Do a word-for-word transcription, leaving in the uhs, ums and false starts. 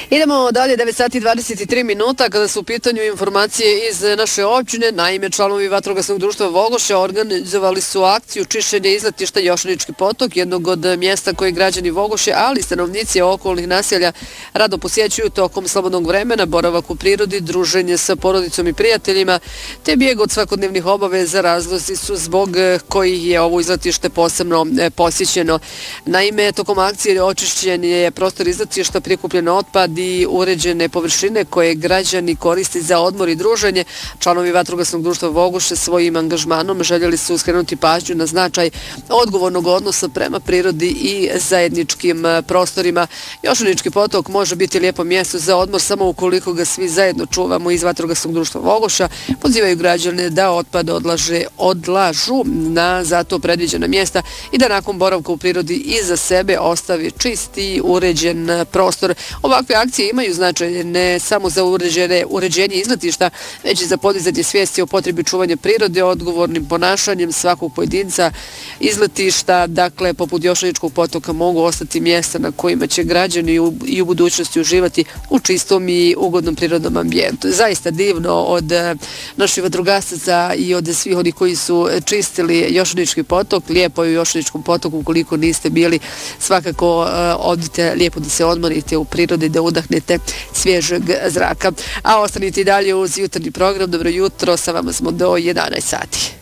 Idemo dalje, devet sati i dvadeset tri minuta, kada su u pitanju informacije iz naše općine. Naime, članovi Vatrogasnog društva Vogoša organizovali su akciju čišćenja izletišta Jošanički potok, jednog od mjesta koje građani Vogoše, ali stanovnici okolnih naselja rado posjećuju tokom slobodnog vremena, boravak u prirodi, druženje sa porodicom i prijateljima, te bijeg od svakodnevnih obaveza. Razlozi su zbog kojih je ovo izletište posebno posjećeno. Naime, tokom akcije očišćen je prostor izletišta, prikupljen otpad i uređene površine koje građani koriste za odmor i druženje. Članovi Vatrogasnog društva Vogoše svojim angažmanom željeli su skrenuti pažnju na značaj odgovornog odnosa prema prirodi i zajedničkim prostorima. Jošanički potok može biti lijepo mjesto za odmor samo ukoliko ga svi zajedno čuvamo. Iz Vatrogasnog društva Vogoša pozivaju građane da otpad odlaže, odlažu na zato predviđena mjesta i da nakon boravka u prirodi iza sebe ostavi čist i uređen prostor. Ovakve akcije imaju značaj ne samo za uređene, uređenje izletišta, već i za podizanje svijesti o potrebi čuvanja prirode, odgovornim ponašanjem svakog pojedinca. Izletišta, dakle, poput Jošaničkog potoka, mogu ostati mjesta na kojima će građani u, i u budućnosti uživati u čistom i ugodnom prirodnom ambijentu. Zaista divno od naših vatrogasaca i od svih onih koji su čistili Jošanički potok. Lijepo je u Jošaničkom potoku, ukoliko niste bili, svakako uh, odite lijepo da se odmorite u prirodi, da udahnete svježeg zraka. A ostanite i dalje uz jutarnji program. Dobro jutro, sa vama smo do jedanaest sati.